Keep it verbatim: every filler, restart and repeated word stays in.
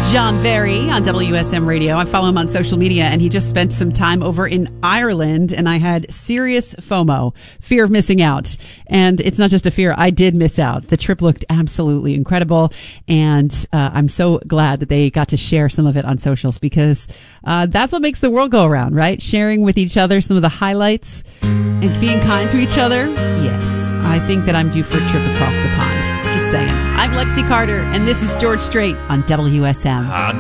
John Barry on W S M Radio. I follow him on social media, and he just spent some time over in Ireland, and I had serious FOMO, fear of missing out. And it's not just a fear, I did miss out. The trip looked absolutely incredible, and uh, I'm so glad that they got to share some of it on socials, because uh, that's what makes the world go around, right? Sharing with each other some of the highlights and being kind to each other. Yes, I think that I'm due for a trip across the pond. Just saying. I'm Lexi Carter, and this is George Strait on W S M.